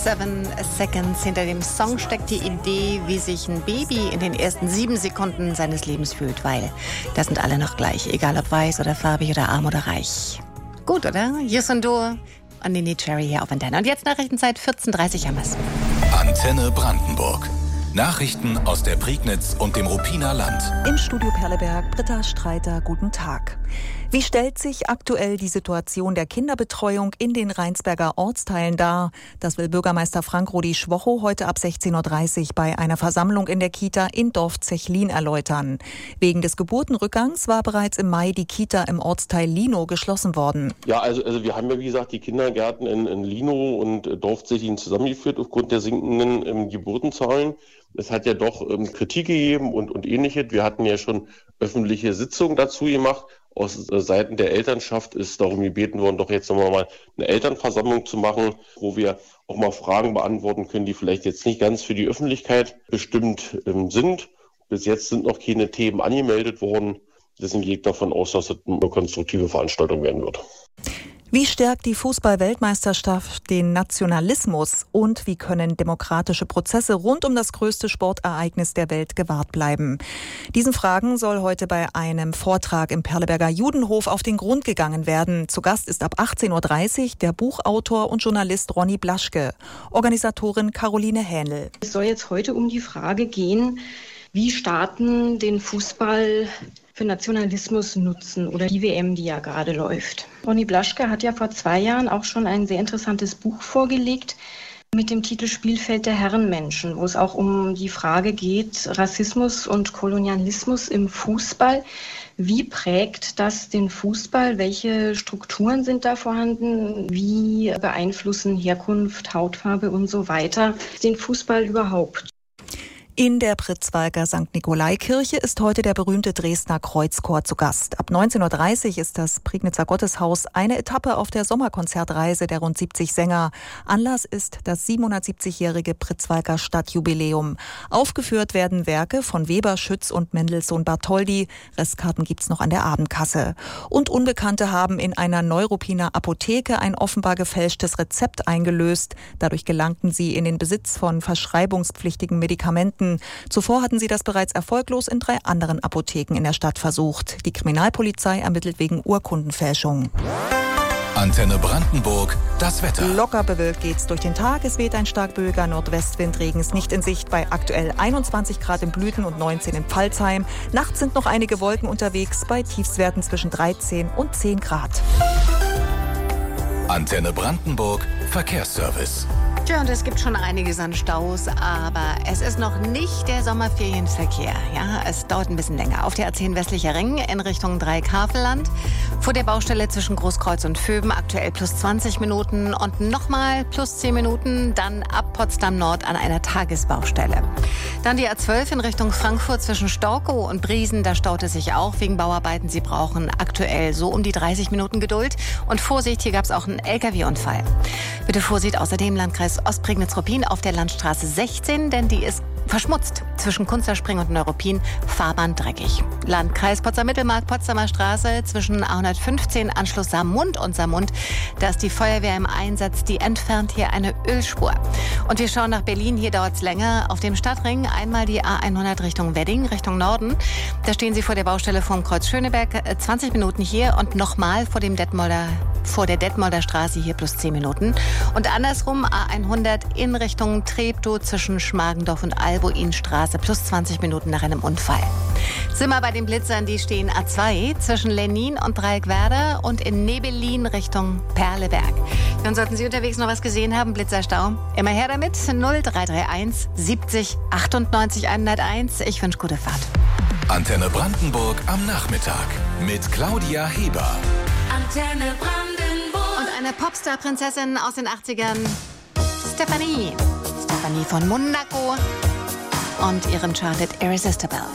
7 Seconds. Hinter dem Song steckt die Idee, wie sich ein Baby in den ersten 7 Sekunden seines Lebens fühlt, weil da sind alle noch gleich, egal ob weiß oder farbig oder arm oder reich. Gut, oder? Yes und Du und Nini Cherry hier auf Antenne. Und jetzt Nachrichtenzeit 14:30 haben wir's. Antenne Brandenburg. Nachrichten aus der Prignitz und dem Ruppiner Land. Im Studio Perleberg, Britta Streiter, guten Tag. Wie stellt sich aktuell die Situation der Kinderbetreuung in den Rheinsberger Ortsteilen dar? Das will Bürgermeister Frank-Rudi Schwocho heute ab 16:30 Uhr bei einer Versammlung in der Kita in Dorf Zechlin erläutern. Wegen des Geburtenrückgangs war bereits im Mai die Kita im Ortsteil Linow geschlossen worden. Ja, also wir haben ja wie gesagt die Kindergärten in Linow und Dorf Zechlin zusammengeführt aufgrund der sinkenden Geburtenzahlen. Es hat ja doch Kritik gegeben und Ähnliches. Wir hatten ja schon öffentliche Sitzungen dazu gemacht. Aus Seiten der Elternschaft ist darum gebeten worden, doch jetzt nochmal eine Elternversammlung zu machen, wo wir auch mal Fragen beantworten können, die vielleicht jetzt nicht ganz für die Öffentlichkeit bestimmt sind. Bis jetzt sind noch keine Themen angemeldet worden. Deswegen gehe ich davon aus, dass es eine konstruktive Veranstaltung werden wird. Wie stärkt die Fußball-Weltmeisterschaft den Nationalismus und wie können demokratische Prozesse rund um das größte Sportereignis der Welt gewahrt bleiben? Diesen Fragen soll heute bei einem Vortrag im Perleberger Judenhof auf den Grund gegangen werden. Zu Gast ist ab 18:30 Uhr der Buchautor und Journalist Ronny Blaschke, Organisatorin Caroline Hähnel. Es soll jetzt heute um die Frage gehen, wie Staaten den Fußball für Nationalismus nutzen oder die WM, die ja gerade läuft. Ronny Blaschke hat ja vor 2 Jahren auch schon ein sehr interessantes Buch vorgelegt mit dem Titel Spielfeld der Herrenmenschen, wo es auch um die Frage geht, Rassismus und Kolonialismus im Fußball. Wie prägt das den Fußball? Welche Strukturen sind da vorhanden? Wie beeinflussen Herkunft, Hautfarbe und so weiter den Fußball überhaupt? In der Pritzwalker St. Nikolai-Kirche ist heute der berühmte Dresdner Kreuzchor zu Gast. Ab 19:30 Uhr ist das Prignitzer Gotteshaus eine Etappe auf der Sommerkonzertreise der rund 70 Sänger. Anlass ist das 770-jährige Pritzwalker Stadtjubiläum. Aufgeführt werden Werke von Weber, Schütz und Mendelssohn Bartholdy. Restkarten gibt's noch an der Abendkasse. Und Unbekannte haben in einer Neuruppiner Apotheke ein offenbar gefälschtes Rezept eingelöst. Dadurch gelangten sie in den Besitz von verschreibungspflichtigen Medikamenten. Zuvor hatten sie das bereits erfolglos in 3 anderen Apotheken in der Stadt versucht. Die Kriminalpolizei ermittelt wegen Urkundenfälschung. Antenne Brandenburg, das Wetter. Locker bewölkt geht's durch den Tag. Es weht ein stark böiger Nordwestwind. Regen ist nicht in Sicht bei aktuell 21 Grad in Blüten und 19 in Pfalzheim. Nachts sind noch einige Wolken unterwegs bei Tiefstwerten zwischen 13 und 10 Grad. Antenne Brandenburg, Verkehrsservice. Tja, und es gibt schon einiges an Staus, aber es ist noch nicht der Sommerferienverkehr. Ja, es dauert ein bisschen länger. Auf der A10 Westlicher Ring in Richtung Dreieck-Havelland. Vor der Baustelle zwischen Großkreuz und Vöben aktuell plus 20 Minuten und nochmal plus 10 Minuten, dann ab Potsdam Nord an einer Tagesbaustelle. Dann die A12 in Richtung Frankfurt zwischen Storkow und Briesen. Da staut es sich auch wegen Bauarbeiten. Sie brauchen aktuell so um die 30 Minuten Geduld. Und Vorsicht, hier gab es auch einen LKW-Unfall. Bitte Vorsicht, außerdem Landkreis Ostprignitz-Ruppin auf der Landstraße 16, denn die ist verschmutzt. Zwischen Kunsterspring und Neuruppin Fahrbahn dreckig. Landkreis Potsdam-Mittelmark, Potsdamer Straße zwischen A115 Anschluss Saarmund und Saarmund. Da ist die Feuerwehr im Einsatz, die entfernt hier eine Ölspur. Und wir schauen nach Berlin, hier dauert es länger. Auf dem Stadtring einmal die A100 Richtung Wedding, Richtung Norden. Da stehen Sie vor der Baustelle vom Kreuz Schöneberg, 20 Minuten hier und nochmal vor der Detmolder Straße hier plus 10 Minuten. Und andersrum A100 in Richtung Treptow zwischen Schmargendorf und Albuinstraße plus 20 Minuten nach einem Unfall. Sind wir bei den Blitzern, die stehen A2 zwischen Lennin und Dreieckwerder und in Nebelin Richtung Perleberg. Dann sollten Sie unterwegs noch was gesehen haben, Blitzerstau. Immer her damit, 0331 70 98 101. Ich wünsche gute Fahrt. Antenne Brandenburg am Nachmittag mit Claudia Heber. Antenne Brandenburg. Und eine Popstar-Prinzessin aus den 80ern, Stephanie von Monaco und ihren Charlotte Irresistible.